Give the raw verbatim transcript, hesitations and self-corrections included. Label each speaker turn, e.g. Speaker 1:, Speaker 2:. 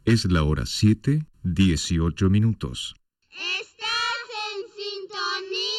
Speaker 1: Es la hora siete, dieciocho minutos.
Speaker 2: Estás en sintonía